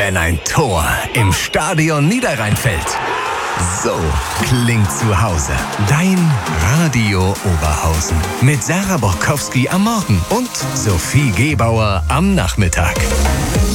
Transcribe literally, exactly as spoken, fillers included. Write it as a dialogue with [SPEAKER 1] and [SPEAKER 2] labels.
[SPEAKER 1] wenn ein Tor im Stadion Niederrhein fällt. So klingt zu Hause. Dein Radio Oberhausen. Mit Sarah Borkowski am Morgen und Sophie Gebauer am Nachmittag.